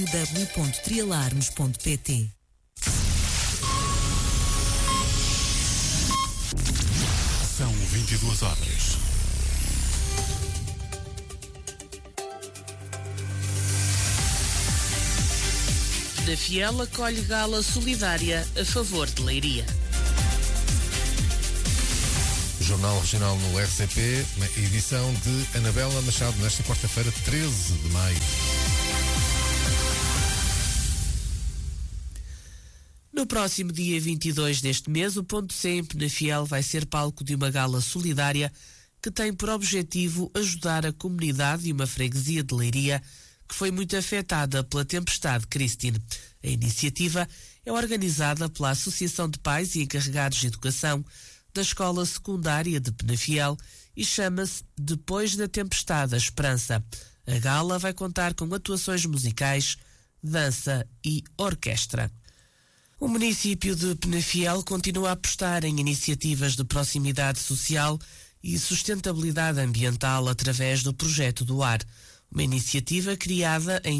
www.trialarmes.pt. São 22 horas. Penafiel acolhe gala solidária a favor de Leiria. Jornal Regional no RCP, na edição de Anabela Machado, nesta quarta-feira, 13 de maio. No próximo dia 22 deste mês, o Ponto C em Penafiel vai ser palco de uma gala solidária que tem por objetivo ajudar a comunidade de uma freguesia de Leiria que foi muito afetada pela tempestade Christine. A iniciativa é organizada pela Associação de Pais e Encarregados de Educação da Escola Secundária de Penafiel e chama-se Depois da Tempestade, a Esperança. A gala vai contar com atuações musicais, dança e orquestra. O município de Penafiel continua a apostar em iniciativas de proximidade social e sustentabilidade ambiental através do Projeto do Ar, uma iniciativa criada em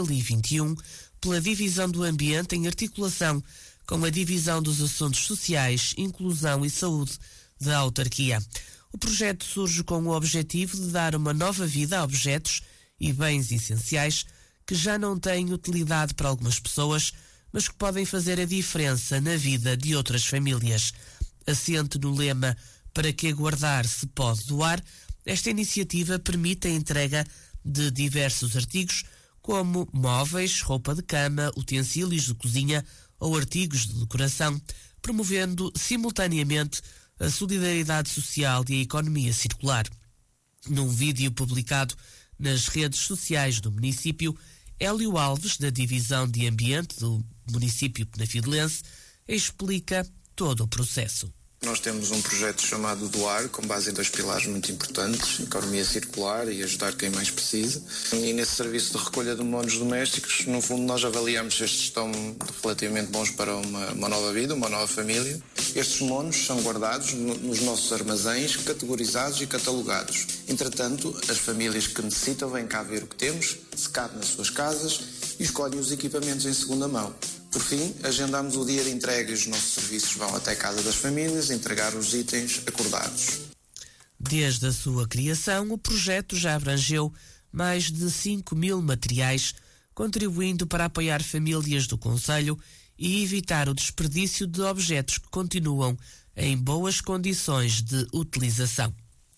2021 pela Divisão do Ambiente em articulação com a Divisão dos Assuntos Sociais, Inclusão e Saúde da autarquia. O projeto surge com o objetivo de dar uma nova vida a objetos e bens essenciais que já não têm utilidade para algumas pessoas, mas que podem fazer a diferença na vida de outras famílias. Assente no lema "Para que guardar se pode doar", esta iniciativa permite a entrega de diversos artigos, como móveis, roupa de cama, utensílios de cozinha ou artigos de decoração, promovendo simultaneamente a solidariedade social e a economia circular. Num vídeo publicado nas redes sociais do município, Hélio Alves, da Divisão de Ambiente do município penafidelense, explica todo o processo. Nós temos um projeto chamado Doar, com base em 2 pilares muito importantes: economia circular e ajudar quem mais precisa. E nesse serviço de recolha de monos domésticos, no fundo, nós avaliamos se estes estão relativamente bons para uma nova vida, uma nova família. Estes monos são guardados nos nossos armazéns, categorizados e catalogados. Entretanto, as famílias que necessitam vêm cá ver o que temos, se cabe nas suas casas, e escolhem os equipamentos em segunda mão. Por fim, agendamos o dia de entrega e os nossos serviços vão até a casa das famílias entregar os itens acordados. Desde a sua criação, o projeto já abrangeu mais de 5.000 materiais, contribuindo para apoiar famílias do concelho e evitar o desperdício de objetos que continuam em boas condições de utilização.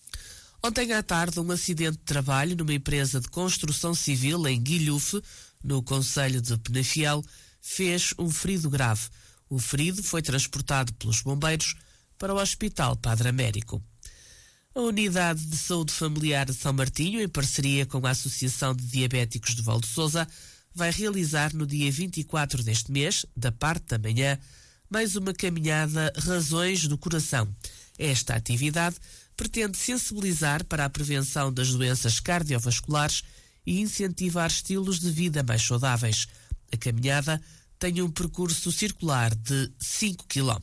Ontem à tarde, um acidente de trabalho numa empresa de construção civil em Guilhufe, no concelho de Penafiel, fez um ferido grave. O ferido foi transportado pelos bombeiros para o Hospital Padre Américo. A Unidade de Saúde Familiar de São Martinho, em parceria com a Associação de Diabéticos de Valde Sousa, vai realizar no dia 24 deste mês, da parte da manhã, mais uma caminhada Razões do Coração. Esta atividade pretende sensibilizar para a prevenção das doenças cardiovasculares e incentivar estilos de vida mais saudáveis. A caminhada tem um percurso circular de 5 km.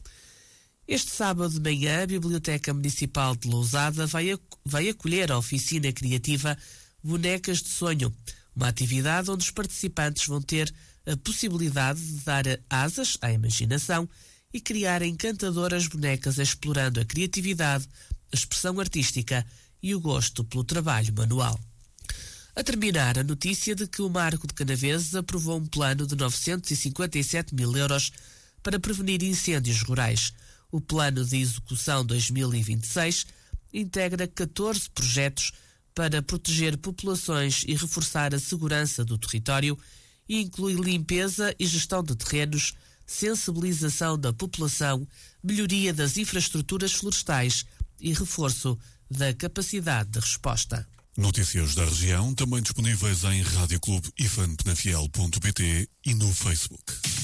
Este sábado de manhã, a Biblioteca Municipal de Lousada vai acolher a oficina criativa Bonecas de Sonho, uma atividade onde os participantes vão ter a possibilidade de dar asas à imaginação e criar encantadoras bonecas explorando a criatividade, a expressão artística e o gosto pelo trabalho manual. A terminar, a notícia de que o Marco de Canaveses aprovou um plano de 957 mil euros para prevenir incêndios rurais. O Plano de Execução 2026 integra 14 projetos para proteger populações e reforçar a segurança do território e inclui limpeza e gestão de terrenos, sensibilização da população, melhoria das infraestruturas florestais e reforço da capacidade de resposta. Notícias da região, também disponíveis em radioclubeifanpenafiel.pt e no Facebook.